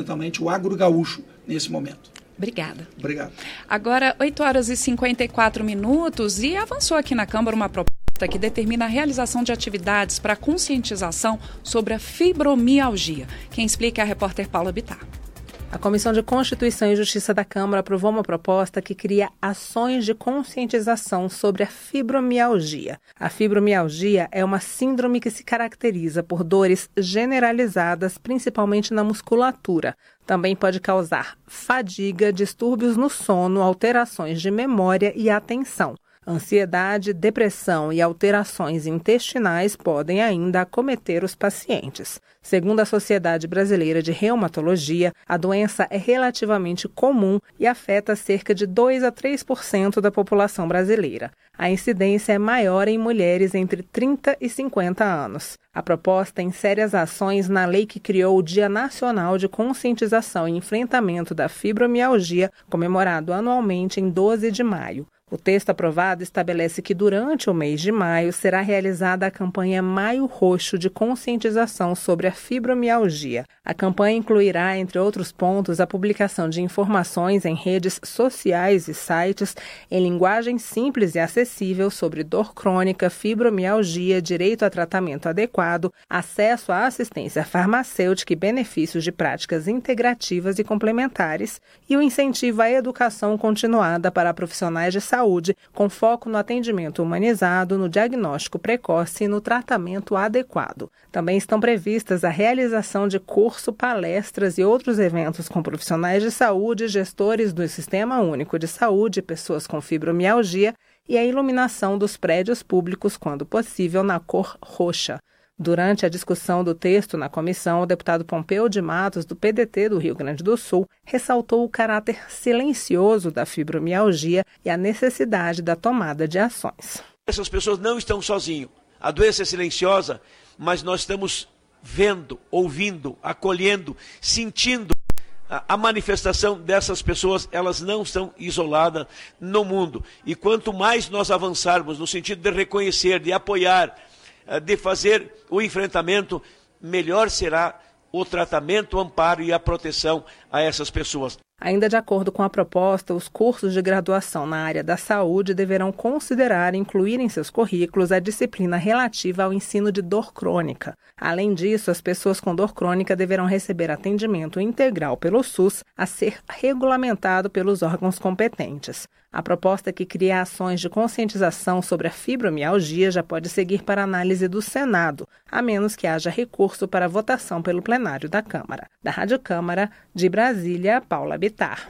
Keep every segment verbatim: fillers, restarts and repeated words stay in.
fundamentalmente o agro gaúcho nesse momento. Obrigada. Obrigado. Agora, oito horas e cinquenta e quatro minutos e avançou aqui na Câmara uma proposta que determina a realização de atividades para conscientização sobre a fibromialgia. Quem explica é a repórter Paula Bittar. A Comissão de Constituição e Justiça da Câmara aprovou uma proposta que cria ações de conscientização sobre a fibromialgia. A fibromialgia é uma síndrome que se caracteriza por dores generalizadas, principalmente na musculatura. Também pode causar fadiga, distúrbios no sono, alterações de memória e atenção. Ansiedade, depressão e alterações intestinais podem ainda acometer os pacientes. Segundo a Sociedade Brasileira de Reumatologia, a doença é relativamente comum e afeta cerca de dois a três por cento da população brasileira. A incidência é maior em mulheres entre trinta e cinquenta anos. A proposta insere as ações na lei que criou o Dia Nacional de Conscientização e Enfrentamento da Fibromialgia, comemorado anualmente em doze de maio. O texto aprovado estabelece que durante o mês de maio será realizada a campanha Maio Roxo de conscientização sobre a fibromialgia. A campanha incluirá, entre outros pontos, a publicação de informações em redes sociais e sites em linguagem simples e acessível sobre dor crônica, fibromialgia, direito a tratamento adequado, acesso à assistência farmacêutica e benefícios de práticas integrativas e complementares, e o incentivo à educação continuada para profissionais de saúde saúde, com foco no atendimento humanizado, no diagnóstico precoce e no tratamento adequado. Também estão previstas a realização de curso, palestras e outros eventos com profissionais de saúde, gestores do Sistema Único de Saúde, pessoas com fibromialgia e a iluminação dos prédios públicos, quando possível, na cor roxa. Durante a discussão do texto na comissão, o deputado Pompeu de Matos, do P D T do Rio Grande do Sul, ressaltou o caráter silencioso da fibromialgia e a necessidade da tomada de ações. Essas pessoas não estão sozinhas. A doença é silenciosa, mas nós estamos vendo, ouvindo, acolhendo, sentindo a manifestação dessas pessoas. Elas não estão isoladas no mundo. E quanto mais nós avançarmos no sentido de reconhecer, de apoiar, de fazer o enfrentamento, melhor será o tratamento, o amparo e a proteção a essas pessoas. Ainda de acordo com a proposta, os cursos de graduação na área da saúde deverão considerar incluir em seus currículos a disciplina relativa ao ensino de dor crônica. Além disso, as pessoas com dor crônica deverão receber atendimento integral pelo SUS, a ser regulamentado pelos órgãos competentes. A proposta que cria ações de conscientização sobre a fibromialgia já pode seguir para análise do Senado, a menos que haja recurso para votação pelo plenário da Câmara. Da Rádio Câmara, de Brasília, Paula Bittar.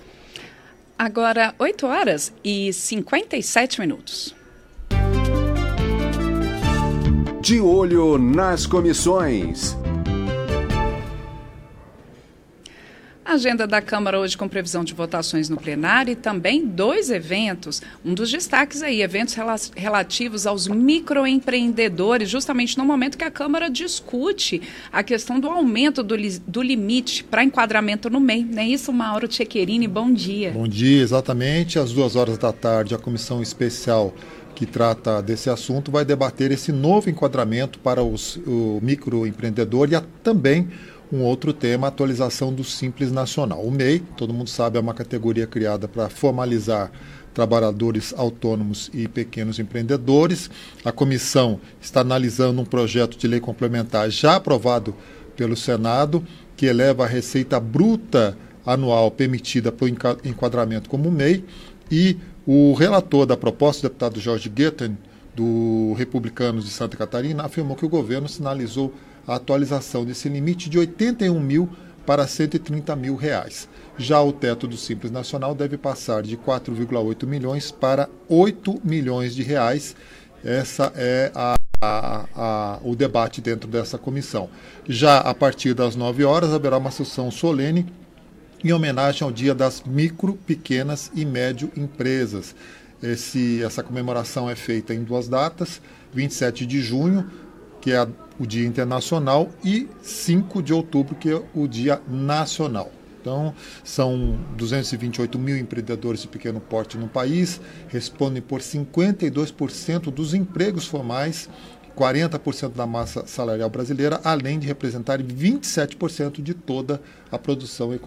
Agora, oito horas e cinquenta e sete minutos. De olho nas comissões. A agenda da Câmara hoje com previsão de votações no plenário e também dois eventos. Um dos destaques aí, eventos relativos aos microempreendedores, justamente no momento que a Câmara discute a questão do aumento do, li, do limite para enquadramento no M E I. Não é isso, Mauro Tchequerini? Bom dia. Bom dia, exatamente. Às duas horas da tarde, a comissão especial que trata desse assunto vai debater esse novo enquadramento para os, o microempreendedor e a, também um outro tema, a atualização do Simples Nacional. O M E I, todo mundo sabe, é uma categoria criada para formalizar trabalhadores autônomos e pequenos empreendedores. A comissão está analisando um projeto de lei complementar já aprovado pelo Senado, que eleva a receita bruta anual permitida para o enquadramento como M E I, e o relator da proposta, o deputado Jorge Guetten, do Republicanos de Santa Catarina, afirmou que o governo sinalizou a atualização desse limite de oitenta e um mil para cento e trinta mil reais. Já o teto do Simples Nacional deve passar de quatro vírgula oito milhões para oito milhões de reais. Essa é a, a, a, o debate dentro dessa comissão. Já a partir das nove horas haverá uma sessão solene em homenagem ao Dia das Micro, Pequenas e Médio Empresas. Esse, essa comemoração é feita em duas datas, vinte e sete de junho, que é a, o Dia Internacional, e cinco de outubro, que é o Dia Nacional. Então, são duzentos e vinte e oito mil empreendedores de pequeno porte no país, respondem por cinquenta e dois por cento dos empregos formais, quarenta por cento da massa salarial brasileira, além de representarem vinte e sete por cento de toda a produção econômica.